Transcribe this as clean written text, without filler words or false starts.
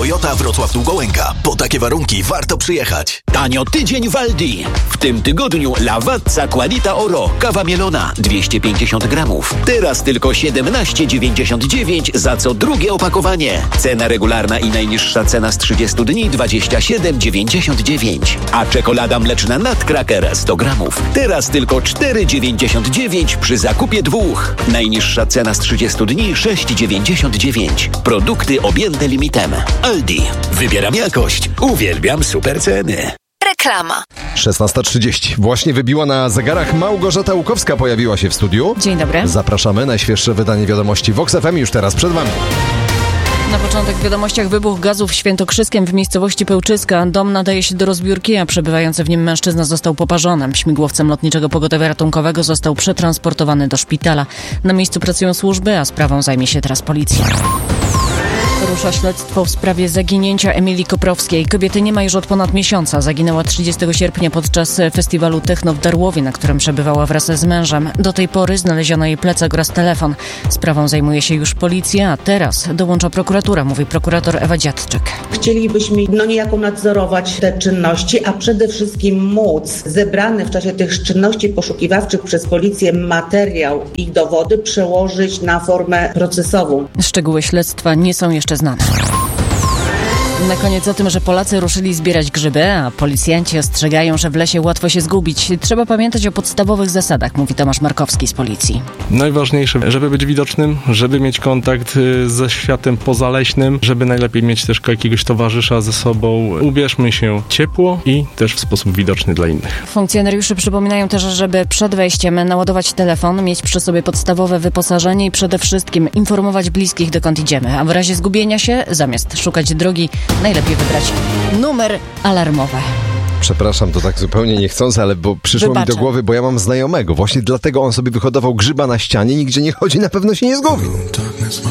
Toyota Wrocław Długołęka. Po takie warunki warto przyjechać. Tanio tydzień w Aldi. W tym tygodniu Lavazza Qualita Oro. Kawa mielona 250 gramów. Teraz tylko 17,99 za co drugie opakowanie. Cena regularna i najniższa cena z 30 dni 27,99. A czekolada mleczna Nutcracker 100 gramów. Teraz tylko 4,99 przy zakupie dwóch. Najniższa cena z 30 dni 6,99. Produkty objęte limitem. Aldi. Wybieram jakość. Uwielbiam super ceny. Reklama. 16:30. Właśnie wybiła na zegarach. Małgorzata Łukowska pojawiła się w studiu. Dzień dobry. Zapraszamy. Najświeższe wydanie wiadomości Vox FM już teraz przed wami. Na początek w wiadomościach wybuch gazu w Świętokrzyskiem w miejscowości Pełczyska. Dom nadaje się do rozbiórki, a przebywający w nim mężczyzna został poparzony. Śmigłowcem lotniczego pogotowia ratunkowego został przetransportowany do szpitala. Na miejscu pracują służby, a sprawą zajmie się teraz policja. Rusza śledztwo w sprawie zaginięcia Emilii Koprowskiej. Kobiety nie ma już od ponad miesiąca. Zaginęła 30 sierpnia podczas festiwalu Techno w Darłowie, na którym przebywała wraz z mężem. Do tej pory znaleziono jej plecak oraz telefon. Sprawą zajmuje się już policja, a teraz dołącza prokuratura, mówi prokurator Ewa Dziadczyk. Chcielibyśmy niejako nadzorować te czynności, a przede wszystkim móc zebrany w czasie tych czynności poszukiwawczych przez policję materiał i dowody przełożyć na formę procesową. Szczegóły śledztwa nie są jeszcze znane. Na koniec o tym, że Polacy ruszyli zbierać grzyby, a policjanci ostrzegają, że w lesie łatwo się zgubić. Trzeba pamiętać o podstawowych zasadach, mówi Tomasz Markowski z policji. Najważniejsze, żeby być widocznym, żeby mieć kontakt ze światem pozaleśnym, żeby najlepiej mieć też jakiegoś towarzysza ze sobą. Ubierzmy się ciepło i też w sposób widoczny dla innych. Funkcjonariusze przypominają też, żeby przed wejściem naładować telefon, mieć przy sobie podstawowe wyposażenie i przede wszystkim informować bliskich, dokąd idziemy. A w razie zgubienia się, zamiast szukać drogi, najlepiej wybrać numer alarmowy. Przepraszam, to tak zupełnie niechcący, ale przyszło mi do głowy, bo ja mam znajomego. Właśnie dlatego on sobie wyhodował grzyba na ścianie, nigdzie nie chodzi, na pewno się nie zgubi.